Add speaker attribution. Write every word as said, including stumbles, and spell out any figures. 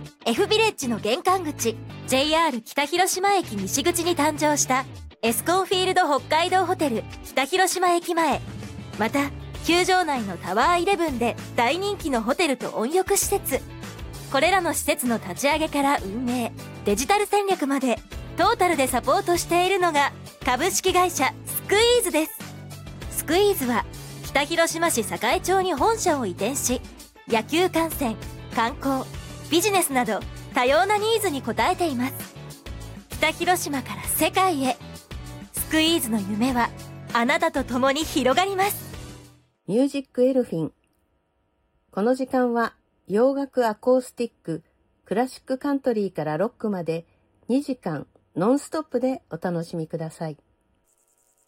Speaker 1: F ビレッジの玄関口 ジェイアール 北広島駅西口に誕生したエスコンフィールド北海道ホテル北広島駅前、また球場内のタワーイレブンで大人気のホテルと温浴施設、これらの施設の立ち上げから運営、デジタル戦略までトータルでサポートしているのが株式会社スクイーズです。スクイーズは北広島市栄町に本社を移転し、野球観戦、観光、ビジネスなど多様なニーズに応えています。北広島から世界へ、スクイーズの夢はあなたと共に広がります。
Speaker 2: ミュージックエルフィン。この時間は洋楽アコースティック、クラシックカントリーからロックまでにじかんノンストップでお楽しみください。